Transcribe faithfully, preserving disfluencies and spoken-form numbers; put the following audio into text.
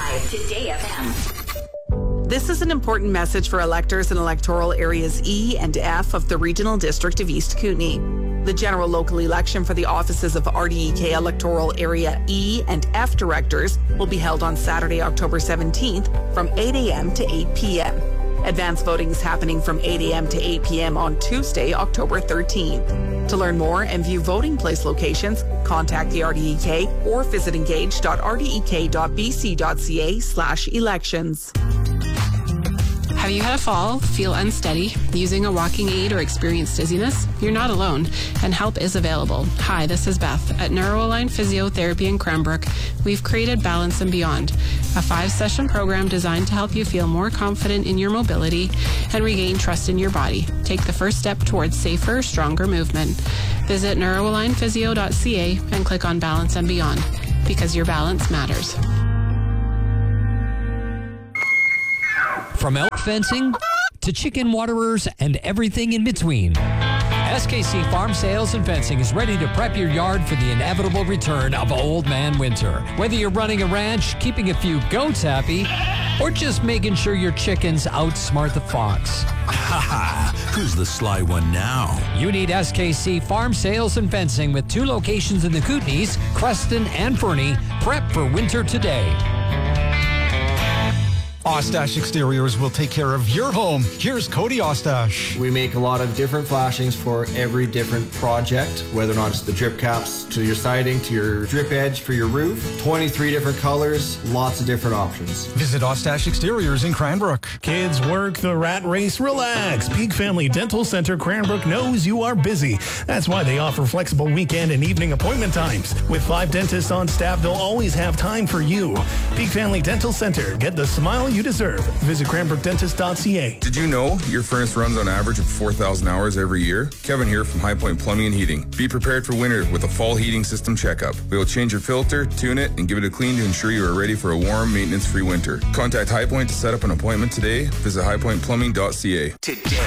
five Today F M. This is an important message for electors in electoral areas E and F of the Regional District of East Kootenay. The general local election for the offices of R D E K Electoral Area E and F directors will be held on Saturday, October seventeenth from eight a.m. to eight p.m. Advance voting is happening from eight a.m. to eight p.m. on Tuesday, October thirteenth. To learn more and view voting place locations, contact the R D E K or visit engage dot r d e k dot b c dot c a slash elections. Have you had a fall, feel unsteady, using a walking aid or experienced dizziness? You're not alone, and help is available. Hi, this is Beth. At Neuroalign Physiotherapy in Cranbrook, we've created Balance and Beyond, a five-session program designed to help you feel more confident in your mobility and regain trust in your body. Take the first step towards safer, stronger movement. Visit neuroalign physio dot c a and click on Balance and Beyond, because your balance matters. From elk fencing to chicken waterers and everything in between, S K C Farm Sales and Fencing is ready to prep your yard for the inevitable return of Old Man Winter. Whether you're running a ranch, keeping a few goats happy, or just making sure your chickens outsmart the fox. Ha ha! Who's the sly one now? You need S K C Farm Sales and Fencing with two locations in the Kootenays, Creston and Fernie. Prep for winter today. Ostash Exteriors will take care of your home. Here's Cody Ostash. We make a lot of different flashings for every different project, whether or not it's the drip caps to your siding, to your drip edge for your roof. twenty-three different colors, lots of different options. Visit Ostash Exteriors in Cranbrook. Kids work the rat race, relax. Peak Family Dental Center Cranbrook knows you are busy. That's why they offer flexible weekend and evening appointment times. With five dentists on staff, they'll always have time for you. Peak Family Dental Center. Get the smile you deserve. Visit cranbrook dentist dot c a. Did you know your furnace runs on average of four thousand hours every year? Kevin here from High Point Plumbing and Heating. Be prepared for winter with a fall heating system checkup. We will change your filter, tune it, and give it a clean to ensure you are ready for a warm, maintenance-free winter. Contact High Point to set up an appointment today. Visit high point plumbing dot c a. Today.